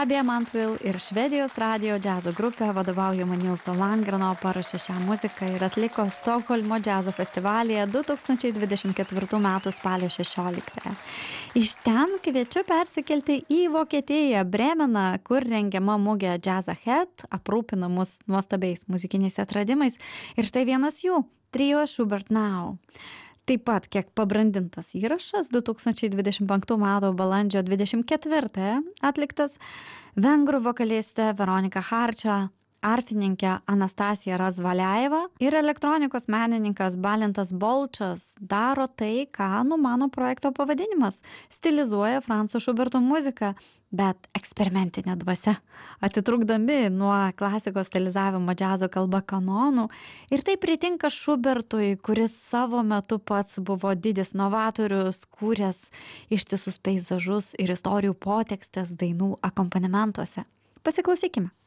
Fabija Mantvil ir Švedijos radijo džiazo grupė vadovaujama Nilso Landgreno paruošė šią muziką ir atliko Stokholmo džiazo festivalyje 2024 m. spalio 16. Iš ten kviečiu persikelti į Vokietiją, Bremeną, kur rengiama mugė Jazz Ahead, aprūpina mus nuostabiais muzikiniais atradimais. Ir štai vienas jų – trio Schubert Now. Taip pat, kiek pabrandintas įrašas 2025 m. balandžio 24 atliktas vengrų vokalistė Veronika Harča, arfininkė Anastasija Razvaliajeva ir elektronikos menininkas Balintas Bolčas daro tai, ką numano projekto pavadinimas – stilizuoja Franco Schuberto muziką, bet eksperimentinė dvasia, atitrūkdami nuo klasikos stilizavimo džiazo kalba kanonų. Ir tai pritinka Schubertui, kuris savo metu pats buvo didis novatorius, kūręs ištisus peizažus ir istorijų potekstės dainų akompanimentuose. Pasiklausykime.